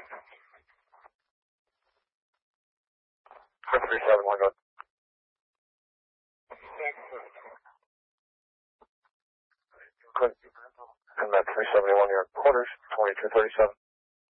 371, go ahead. Good. And that 371, your quarters, 2237.